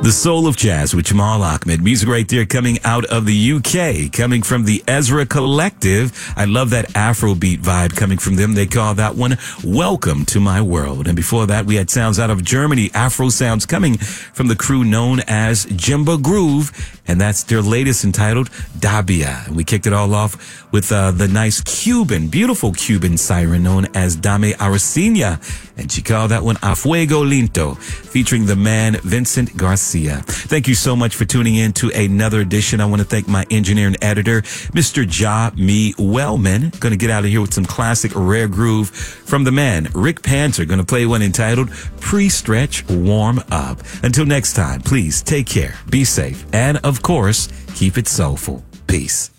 The Soul of Jazz with Jamal Ahmed. Music right there coming out of the UK, coming from the Ezra Collective. I love that Afrobeat vibe coming from them. They call that one Welcome to My World. And before that, we had sounds out of Germany, Afro sounds coming from the crew known as Jimba Groove. And that's their latest entitled Dabia. And we kicked it all off with the nice Cuban, beautiful Cuban siren known as Dame Aracena. And she called that one A Fuego Linto, featuring the man Vincent Garcia. Thank you so much for tuning in to another edition. I want to thank my engineer and editor, Mr. Ja Me Wellman. Going to get out of here with some classic rare groove from the man, Rick Panzer. Going to play one entitled Pre-Stretch Warm Up. Until next time, please take care, be safe, and of course, keep it soulful. Peace.